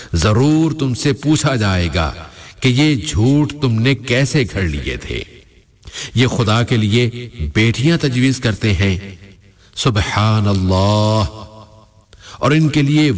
जरूर तुमसे पूछा जाएगा कि ये झूठ तुमने कैसे घड़ लिए थे। ये खुदा के लिए बेटियां तजवीज करते हैं, सुबहान अल्लाह, और इनके लिए